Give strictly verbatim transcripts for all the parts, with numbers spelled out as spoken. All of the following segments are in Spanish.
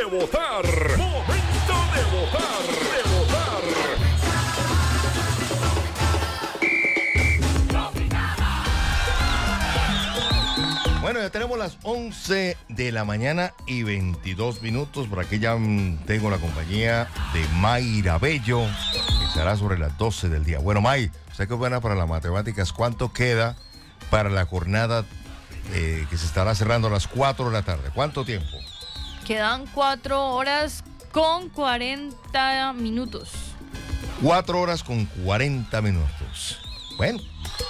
votar. Momento de votar. De votar. Bueno, ya tenemos las once de la mañana y veintidós minutos. Por aquí ya mm, tengo la compañía de Mayra Bello, que será sobre las doce del día. Bueno, May, usted que es buena para las matemáticas, ¿cuánto queda para la jornada eh, que se estará cerrando a las cuatro de la tarde? ¿Cuánto tiempo? Quedan cuatro horas con cuarenta minutos. Cuatro horas con cuarenta minutos. Bueno,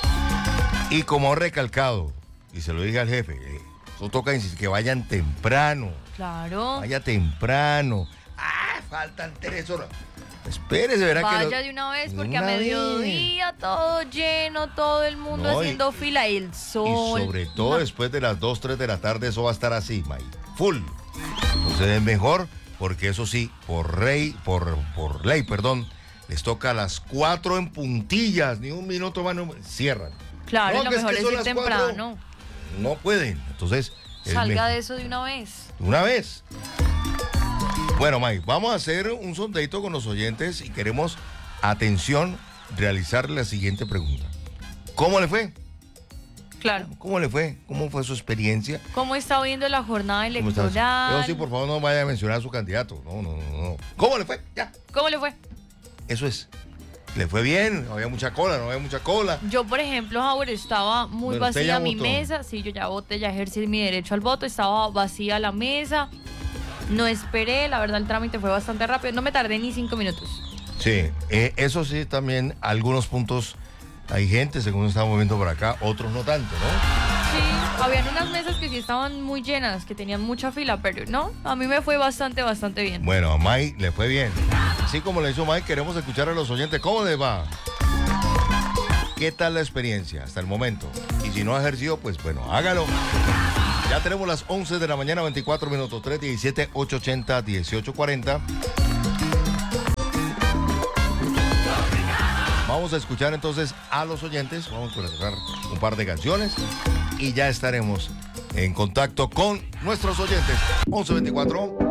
y como he recalcado, y se lo dije al jefe, eh, eso toca insistir, que vayan temprano. Claro. Vaya temprano. Ah, faltan tres horas. Espérese, verá Vaya que... Lo... de una vez, porque Una a mediodía vez. todo lleno, todo el mundo No, haciendo y, fila y el sol. Y sobre todo no. después de las dos, tres de la tarde, eso va a estar así, May. Full. Entonces es mejor, porque eso sí, por ley, por, por ley, perdón, les toca a las cuatro en puntillas, ni un minuto más, no, cierran. Claro, No, lo que es mejor que es, son ir las temprano. cuatro. No pueden, entonces... es Salga mejor. de eso de una vez. Una vez. Bueno, Mike, vamos a hacer un sondeito con los oyentes y queremos, atención, realizar la siguiente pregunta. ¿Cómo le fue? Claro. ¿Cómo le fue? ¿Cómo fue su experiencia? ¿Cómo está viendo la jornada ¿Cómo está? electoral? Pero sí, por favor, no vaya a mencionar a su candidato. No, no, no, no. ¿Cómo le fue? Ya. ¿Cómo le fue? Eso es. ¿Le fue bien? No había mucha cola, no había mucha cola. Yo, por ejemplo, Howard, estaba muy Pero usted ya vacía mi votó. mesa. Sí, yo ya voté, ya ejercí mi derecho al voto. Estaba vacía la mesa. No esperé, la verdad el trámite fue bastante rápido. No me tardé ni cinco minutos. Sí, eh, eso sí, también algunos puntos, hay gente, según estamos viendo por acá, otros no tanto, ¿no? Sí, habían unas mesas que sí estaban muy llenas, que tenían mucha fila, pero no, a mí me fue bastante, bastante bien. Bueno, a Mike le fue bien. Así como le hizo Mike, queremos escuchar a los oyentes. ¿Cómo les va? ¿Qué tal la experiencia hasta el momento? Y si no ha ejercido, pues bueno, hágalo. Ya tenemos las once de la mañana, veinticuatro minutos, tres diecisiete, ocho ochenta, dieciocho cuarenta. Vamos a escuchar entonces a los oyentes. Vamos a colocar un par de canciones y ya estaremos en contacto con nuestros oyentes. once veinticuatro.